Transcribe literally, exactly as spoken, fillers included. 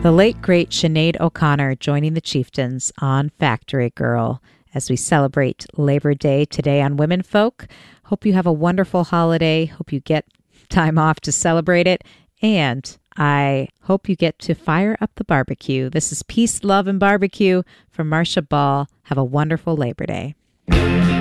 The late, great Sinead O'Connor joining the Chieftains on Factory Girl as we celebrate Labor Day today on Women Folk. Hope you have a wonderful holiday. Hope you get time off to celebrate it. And I hope you get to fire up the barbecue. This is Peace, Love, and Barbecue from Marcia Ball. Have a wonderful Labor Day.